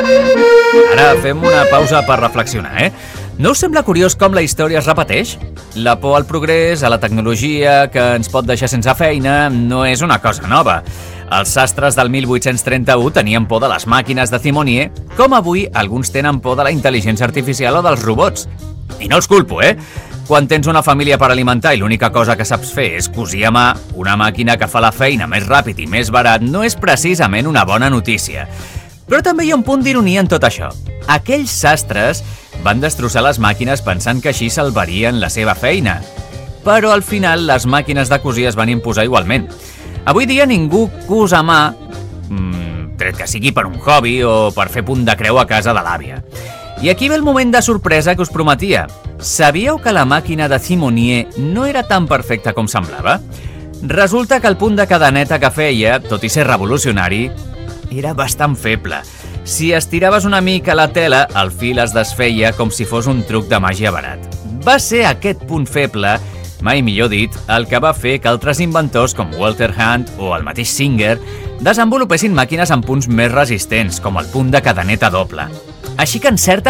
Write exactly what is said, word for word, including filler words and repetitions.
Ara fem una pausa per reflexionar, eh? No us sembla curiós com la història es repeteix? La por al progrés, a la tecnologia, que ens pot deixar sense feina, no és una cosa nova. Els sastres del mil vuit-cents trenta-u tenien por de les màquines de Simonier, com avui alguns tenen por de la intel·ligència artificial o dels robots. I no els culpo, eh? Quan tens una família per alimentar i l'única cosa que saps fer és cosir a mà, una màquina que fa la feina més ràpid i més barat no és precisament una bona notícia. Però també hi ha un punt d'ironia en tot això. Aquells sastres van destrossar les màquines pensant que així salvarien la seva feina. Però al final les màquines de cosir es van imposar igualment. Avui dia ningú cus a mà, mmm, tret que sigui per un hobby o per fer punt de creu a casa de l'àvia. I aquí ve el moment de sorpresa que us prometia. Sabíeu que la màquina de Simonier no era tan perfecta com semblava? Resulta que el punt de cadeneta que feia, tot i ser revolucionari, era bastant feble. Si estiraves una mica la tela, el fil es desfeia com si fos un truc de màgia barat. Va ser aquest punt feble, mai millor dit, el que va fer que altres inventors com Walter Hunt o el mateix Singer desenvolupessin màquines amb punts més resistents, com el punt de cadeneta doble. Així que en certa